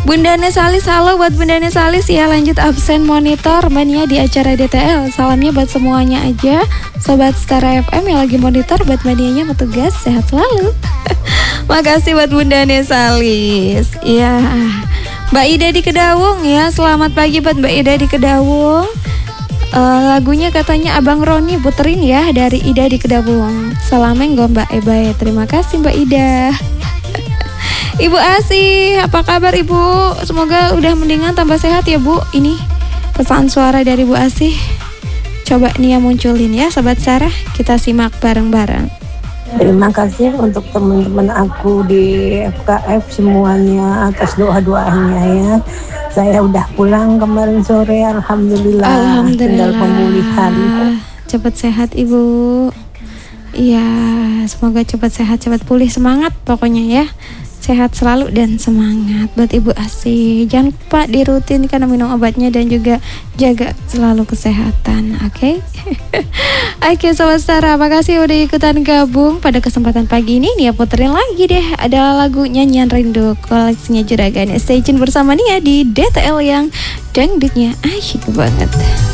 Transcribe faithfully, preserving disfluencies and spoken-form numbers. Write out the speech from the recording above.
Bunda Nesalis, halo buat Bunda Nesalis ya, lanjut absen monitor Mbak Nia di acara D T L. Salamnya buat semuanya aja Sobat Stara F M yang lagi monitor, buat Mbak Nianya petugas, sehat selalu. Makasih buat Bunda Nesalis. Iya, Mbak Ida di Kedawung ya, selamat pagi buat Mbak Ida di Kedawung. uh, Lagunya katanya Abang Roni puterin ya, dari Ida di Kedawung. Salamnya gue Mbak Eba ya, terima kasih Mbak Ida. Ibu Asih, apa kabar Ibu? Semoga udah mendingan, tambah sehat ya Bu. Ini pesan suara dari Bu Asih. Coba Nia munculin ya Sobat Sarah, kita simak bareng-bareng. Terima kasih untuk teman-teman aku di F K F semuanya atas doa-doanya ya. Saya udah pulang kemarin sore, Alhamdulillah. Alhamdulillah. Tinggal pemulihan. Cepat sehat Ibu. Iya, semoga cepat sehat, cepat pulih, semangat pokoknya ya. Sehat selalu dan semangat buat Ibu Asih. Jangan lupa dirutinkan minum obatnya dan juga jaga selalu kesehatan. Oke, okay? Oke okay, Sobat Stara, makasih udah ikutan gabung. Pada kesempatan pagi ini Nia puterin lagi deh, ada lagu Nyanyian Rindu koleksinya Juragan. Stay tune bersama Nia di D T L yang dangdutnya asyik banget.